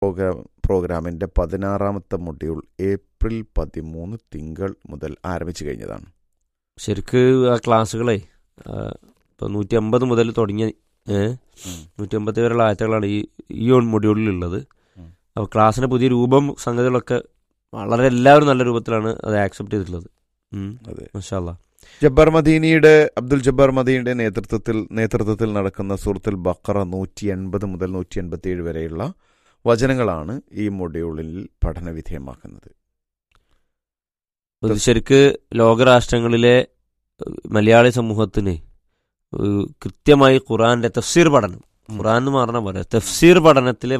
പ്രോഗ്രാമിൻ്റെ 16ാമത്തെ module April 13 തിങ്കൾ മുതൽ ആരംഭിച്ചു കഴിഞ്ഞതാണ്. ശരിക്ക് ആ ക്ലാസ്സുകളെ ഇപ്പോൾ 150 മുതൽ തുടങ്ങിയ 150 വരെയുള്ള ആഴ്ചകളാണ് ഈ മൊഡ്യൂളിലുള്ളത്. അപ്പോൾ ക്ലാസ്സിന് പുതിയ രൂപം സംഗതികളൊക്കെ വളരെ എല്ലാവരും നല്ല രൂപത്തിലാണ് അത് ആക്സെപ്റ്റ് ചെയ്തിട്ടുള്ളത്. അതെ, മാഷാ അല്ലാ. അബ്ദുൽ ജബ്ബാർ മദീനിയുടെ നേതൃത്വത്തിൽ നടക്കുന്ന സൂറത്തുൽ ബഖറ 180 മുതൽ 187 വരെയുള്ള വചനങ്ങളാണ് ഈ മൊഡ്യൂളിൽ പഠന വിധേയമാക്കുന്നത്. ശരിക്ക് ലോകരാഷ്ട്രങ്ങളിലെ മലയാളി സമൂഹത്തിന് കൃത്യമായി ഖുർആന്റെ തഫ്സീർ പഠനം, ഖുർആൻ എന്ന് പറഞ്ഞാൽ പോലെ തഫ്സീർ പഠനത്തിലെ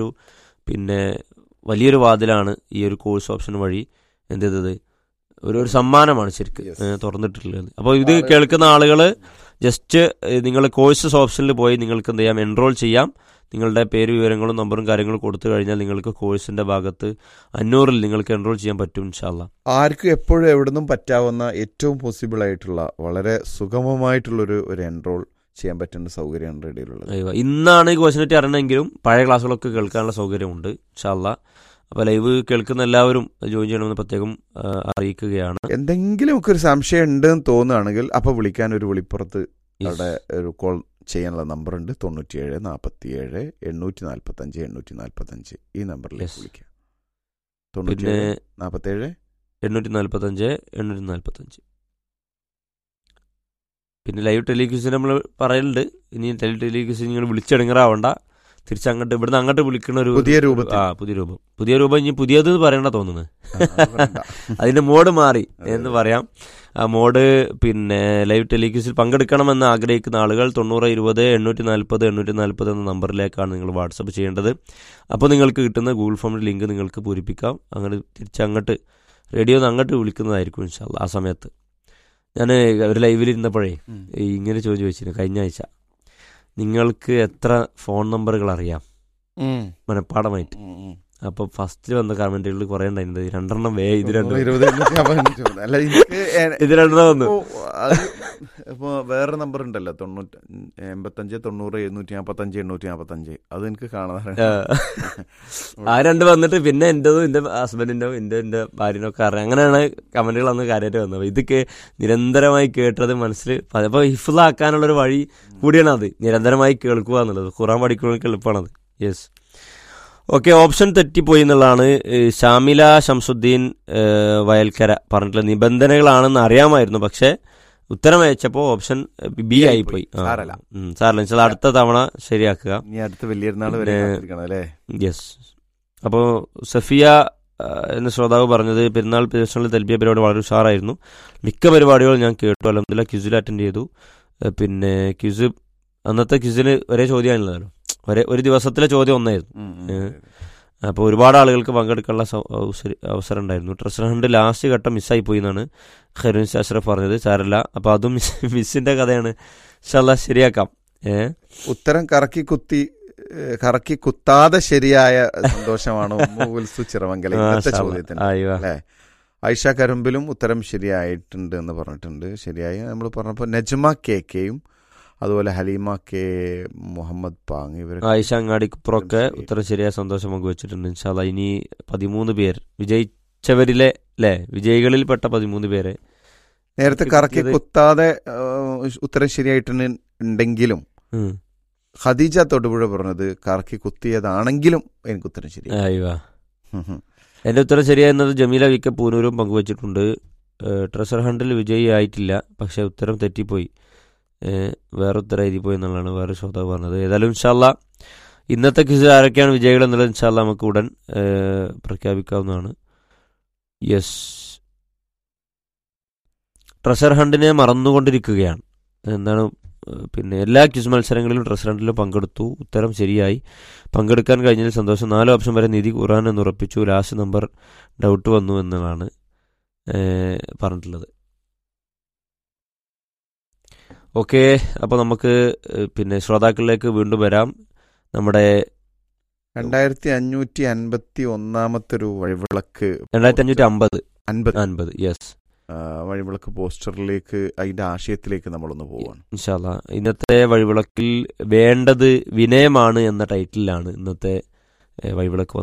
വലിയൊരു വാതിലാണ് ഈ ഒരു കോഴ്സ് ഓപ്ഷൻ വഴി എന്ത് ചെയ്തത്, ഒരു സമ്മാനമാണ് ശരിക്ക് തുറന്നിട്ടുള്ളത്. അപ്പോൾ ഇത് കേൾക്കുന്ന ആളുകൾ ജസ്റ്റ് നിങ്ങൾ കോഴ്സസ് ഓപ്ഷനിൽ പോയി നിങ്ങൾക്ക് എന്ത് ചെയ്യാം, എൻറോൾ ചെയ്യാം. നിങ്ങളുടെ പേര്, വിവരങ്ങളും നമ്പറും കാര്യങ്ങളും കൊടുത്തു കഴിഞ്ഞാൽ നിങ്ങൾക്ക് കോഴ്സിന്റെ ഭാഗത്ത് 500 നിങ്ങൾക്ക് എൻറോൾ ചെയ്യാൻ പറ്റും ഇൻഷാ അല്ലാ. ആർക്കും എപ്പോഴും എവിടുന്നും പറ്റാവുന്ന ഏറ്റവും പോസിബിൾ ആയിട്ടുള്ള വളരെ സുഗമമായിട്ടുള്ളൊരു എൻറോൾ ചെയ്യാൻ പറ്റുന്ന സൗകര്യമാണ് റേഡിയോയിലുള്ളത്. ഇന്നാണ് ഈ കോഴ്സിനെ പറ്റി അറിയണമെങ്കിലും പഴയ ക്ലാസ്സുകളൊക്കെ കേൾക്കാനുള്ള സൗകര്യമുണ്ട് ഇൻഷാ അല്ലാ. അപ്പോൾ ലൈവ് കേൾക്കുന്ന എല്ലാവരും ജോയിൻ ചെയ്യണമെന്ന് പ്രത്യേകം അറിയിക്കുകയാണ്. എന്തെങ്കിലും ഒക്കെ ഒരു സംശയം ഉണ്ടെന്ന് തോന്നുകയാണെങ്കിൽ അപ്പോൾ വിളിക്കാൻ ഒരു വിളിപ്പുറത്ത് അവിടെ ഒരു കോൾ ചെയ്യാനുള്ള നമ്പറുണ്ട്. 97 47 845 845 ഈ നമ്പറിലേക്ക് വിളിക്കുക. 97 47 845 845. പിന്നെ ലൈവ് ടെലിക്യൂസിന് നമ്മൾ പറയലുണ്ട്. ഇനി ലൈവ് ടെലിക്യൂസിന് നിങ്ങൾ വിളിച്ചെടുങ്ങറാവണ്ട, തിരിച്ചങ്ങോട്ട് ഇവിടുന്ന് അങ്ങോട്ട് വിളിക്കുന്ന ഒരു പുതിയ രൂപം ഇനി പുതിയത് പറയണ്ട തോന്നുന്നത്. അതിന്റെ മോഡ് മാറി എന്ന് പറയാം. ആ മോഡ് ലൈവ് ടെലിക്യൂസിൽ പങ്കെടുക്കണമെന്ന് ആഗ്രഹിക്കുന്ന ആളുകൾ 9020 840 840 എന്ന നമ്പറിലേക്കാണ് നിങ്ങൾ വാട്സപ്പ് ചെയ്യേണ്ടത്. അപ്പോൾ നിങ്ങൾക്ക് കിട്ടുന്ന ഗൂഗിൾ ഫോമിൻ്റെ ലിങ്ക് നിങ്ങൾക്ക് പൂരിപ്പിക്കാം. അങ്ങനെ തിരിച്ചങ്ങോട്ട് റേഡിയോന്ന് അങ്ങോട്ട് വിളിക്കുന്നതായിരിക്കും ഇൻഷാ അല്ലാ. ആ സമയത്ത് ഞാൻ ഒരു ലൈവിലിരുന്നപ്പോഴേ ഇങ്ങനെ ചോദിച്ചിരുന്നു കഴിഞ്ഞ ആഴ്ച, നിങ്ങൾക്ക് എത്ര ഫോൺ നമ്പറുകൾ അറിയാം മനഃപ്പാടമായിട്ട്? അപ്പോൾ ഫസ്റ്റ് വന്ന കമന്റുകളിൽ കുറേ ഉണ്ടായിരുന്നത് 2 ഇത് 2 വന്നു. ഇപ്പോൾ വേറെ നമ്പർ ഉണ്ടല്ലോ 85 90 745 845, അത് എനിക്ക് കാണാൻ ആ 2 വന്നിട്ട് പിന്നെ എൻ്റെതും എൻ്റെ ഹസ്ബൻഡിൻ്റെ എൻ്റെ ഭാര്യനൊക്കെ അറിയാം. അങ്ങനെയാണ് കമന്റുകൾ അന്ന് കാര്യമായിട്ട് വന്നത്. ഇതൊക്കെ നിരന്തരമായി കേട്ടത് മനസ്സിൽ അപ്പോൾ ഹിഫ്ളാക്കാനുള്ളൊരു വഴി കൂടിയാണ് അത്, നിരന്തരമായി കേൾക്കുക എന്നുള്ളത്. ഖുർആൻ പഠിക്കുന്നവർക്ക് എളുപ്പമാണത്. Yes, okay. ഓപ്ഷൻ തെറ്റിപ്പോയി എന്നുള്ളതാണ് ഷാമില ഷംസുദ്ദീൻ വയൽക്കര പറഞ്ഞിട്ടുള്ള നിബന്ധനകളാണെന്ന് അറിയാമായിരുന്നു, പക്ഷെ ഉത്തരം അയച്ചപ്പോൾ ഓപ്ഷൻ ബി ആയിപ്പോയി. സാറില്ല, അടുത്ത തവണ ശരിയാക്കുക. യെസ്. അപ്പോൾ സഫിയ എന്ന ശ്രോതാവ് പറഞ്ഞത് പെരുന്നാൾ ദിവസങ്ങളിൽ തൽബിയ പരിപാടി വളരെ ഉഷാറായിരുന്നു. മിക്ക പരിപാടികളും ഞാൻ കേട്ടു. അൽഹംദുലില്ലാഹ് ക്വിസിൽ അറ്റൻഡ് ചെയ്തു. പിന്നെ ക്വിസ് അന്നത്തെ ക്വിസിന് ഒരേ ചോദ്യമാണല്ലോ, ഒരു ദിവസത്തിലെ ചോദ്യം ഒന്നായിരുന്നു. അപ്പോൾ ഒരുപാട് ആളുകൾക്ക് പങ്കെടുക്കാനുള്ള അവസരം ഉണ്ടായിരുന്നു. ട്രഷർ ഹണ്ട് ലാസ്റ്റ് ഘട്ടം മിസ്സായി പോയി എന്നാണ് ഖൈറുൻ അഷ്റഫ് പറഞ്ഞത്. സാരല്ല, അപ്പോൾ അതും മിസ്സിന്റെ കഥയാണ്. ഇൻഷാ അല്ലാഹ് ശരിയാക്കാം. ഉത്തരം കറക്കി കുത്താതെ ശരിയായ സന്തോഷമാണ് ചിറമംഗലം ഇന്നത്തെ ചോദ്യത്തിന് അല്ലേ. ഐഷ കരുമ്പിലും ഉത്തരം ശരിയായിട്ടുണ്ട് എന്ന് പറഞ്ഞിട്ടുണ്ട്. ശരിയായി നമ്മൾ പറഞ്ഞപ്പോൾ നജ്മ കെയും അതുപോലെ ഹലീമ കെ, മുഹമ്മദ് പാങ്, ഇവർ ആയിഷ അങ്ങാടിപ്പുറമൊക്കെ ഉത്തരം ശരിയായ സന്തോഷം പങ്കുവച്ചിട്ടുണ്ട്. ഇൻഷാ അല്ലാഹ് ഇനി 13 പേർ വിജയിച്ചവരിലെ വിജയികളിൽപ്പെട്ട 13 പേരെ നേരത്തെ കറക്കി കുത്താതെ ഉത്തരം ശരിയായിട്ടുണ്ടെങ്കിലും ഖദീജ തൊടുപുഴ പറഞ്ഞത് കറക്കി കുത്തിയതാണെങ്കിലും എനിക്ക് ഉത്തരം ശരിയായി. എന്റെ ഉത്തരം ശരിയായിരുന്നത് ജമീല വി കെ പൂനൂരും പങ്കുവച്ചിട്ടുണ്ട്. ട്രഷർ ഹണ്ടിൽ വിജയി ആയിട്ടില്ല, പക്ഷെ ഉത്തരം തെറ്റിപ്പോയി, വേറെ ഉത്തരം എഴുതിപ്പോയി എന്നുള്ളതാണ് വേറെ ശ്രോതാവ് പറഞ്ഞത്. ഏതായാലും ഇൻഷാ അല്ലാഹ് ഇന്നത്തെ ക്വിസ് ആരൊക്കെയാണ് വിജയികൾ എന്നുള്ളത് ഇൻഷാ അല്ലാഹ് നമുക്ക് ഉടൻ പ്രഖ്യാപിക്കാവുന്നതാണ്. Yes, treasure ഹണ്ടിനെ മറന്നുകൊണ്ടിരിക്കുകയാണ്. എന്താണ് എല്ലാ ക്വിസ് മത്സരങ്ങളിലും ട്രഷർ ഹണ്ടിലും പങ്കെടുത്തു, ഉത്തരം ശരിയായി. പങ്കെടുക്കാൻ കഴിഞ്ഞതിൽ സന്തോഷം. 4 ഓപ്ഷൻ വരെ നിധി ഖുർആൻ എന്ന് ഉറപ്പിച്ചു. ലാസ്റ്റ് നമ്പർ ഡൗട്ട് വന്നു എന്നതാണ് പറഞ്ഞിട്ടുള്ളത്. ഓക്കെ, അപ്പോൾ നമുക്ക് ശ്രോതാക്കളിലേക്ക് വീണ്ടും വരാം. നമ്മുടെ 2551 ഒരു വഴിവിളക്ക് 2550 യെസ് വഴിവിളക്ക് പോസ്റ്ററിലേക്ക്, അതിന്റെ ആശയത്തിലേക്ക് നമ്മളൊന്ന് പോവാണ് ഇൻഷാ അല്ലാഹ്. ഇന്നത്തെ വഴിവിളക്കിൽ വേണ്ടത് വിനയമാണ് എന്ന ടൈറ്റിലാണ് ഇന്നത്തെ വഴിവിളക്ക്